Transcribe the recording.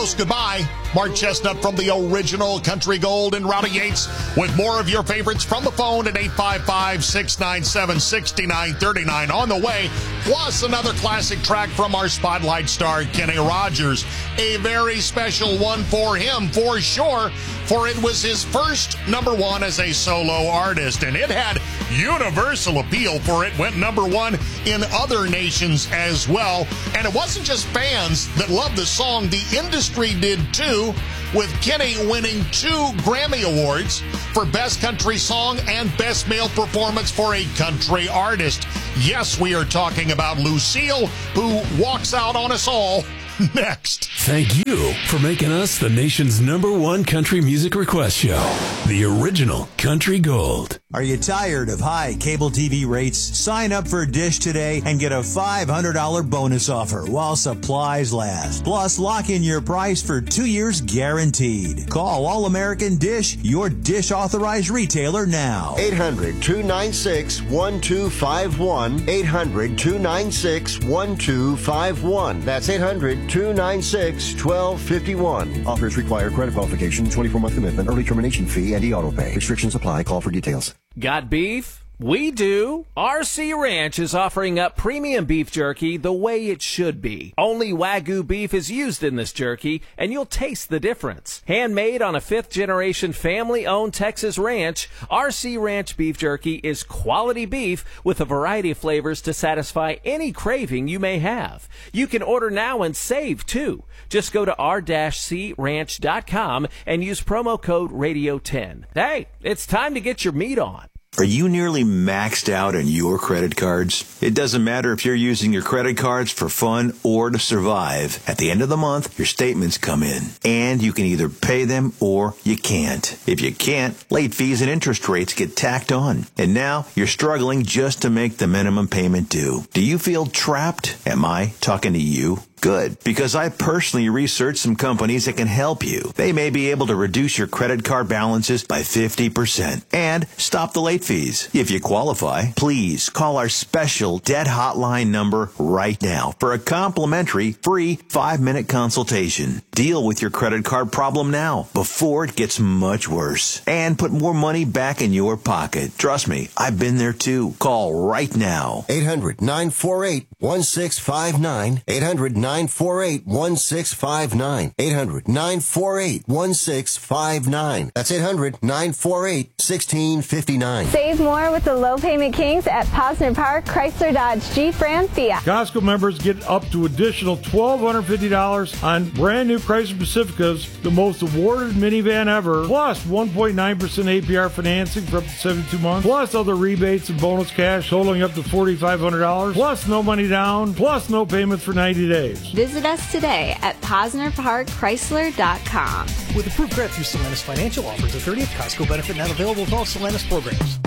almost goodbye. Mark Chestnut from the original Country Gold and Rowdy Yates with more of your favorites from the phone at 855-697-6939 on the way. Plus another classic track from our Spotlight star, Kenny Rogers. A very special one for him, for sure, for it was his first #1 as a solo artist, and it had universal appeal, for it went #1 in other nations as well. And it wasn't just fans that loved the song, the industry did too, with Kenny winning 2 Grammy Awards for Best Country Song and Best Male Performance for a Country Artist. Yes, we are talking about Lucille, who walks out on us all next. Thank you for making us the nation's #1 country music request show, the original Country Gold. Are you tired of high cable TV rates? Sign up for Dish today and get a $500 bonus offer while supplies last. Plus, lock in your price for 2 years guaranteed. Call All American Dish, your Dish authorized retailer now. 800-296-1251. 800-296-1251. That's 800-296-1251. Offers require credit qualification, 24-month commitment, early termination fee, and e-auto pay. Restrictions apply. Call for details. Got beef? We do. RC Ranch is offering up premium beef jerky the way it should be. Only Wagyu beef is used in this jerky, and you'll taste the difference. Handmade on a 5th-generation family-owned Texas ranch, RC Ranch beef jerky is quality beef with a variety of flavors to satisfy any craving you may have. You can order now and save, too. Just go to r-cranch.com and use promo code RADIO10. Hey, it's time to get your meat on. Are you nearly maxed out on your credit cards? It doesn't matter if you're using your credit cards for fun or to survive. At the end of the month, your statements come in, and you can either pay them or you can't. If you can't, late fees and interest rates get tacked on. And now you're struggling just to make the minimum payment due. Do you feel trapped? Am I talking to you? Good, because I personally researched some companies that can help you. They may be able to reduce your credit card balances by 50% and stop the late fees. If you qualify, please call our special debt hotline number right now for a complimentary free 5-minute consultation. Deal with your credit card problem now before it gets much worse and put more money back in your pocket. Trust me, I've been there too. Call right now. 800-948-1659. 800-948-1659. 800-948-1659. That's 800-948-1659. Save more with the low payment kings at Posner Park, Chrysler, Dodge, Jeep, Ram, Fiat. Costco members get up to additional $1,250 on brand new Chrysler Pacificas, the most awarded minivan ever, plus 1.9% APR financing for up to 72 months, plus other rebates and bonus cash totaling up to $4,500, plus no money down, plus no payments for 90 days. Visit us today at PosnerParkChrysler.com. With approved credit through Solanus Financial, offers a 30th Costco benefit not available with all Solanus programs.